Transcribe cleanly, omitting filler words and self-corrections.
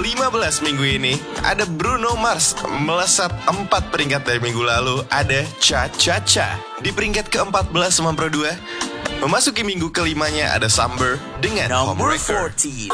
ke-15 minggu ini. Ada Bruno Mars melesat 4 peringkat dari minggu lalu. Ada Cha Cha Cha di peringkat ke-14 sama Pro 2. Memasuki minggu kelimanya ada Samber dengan Number Homewrecker. 14.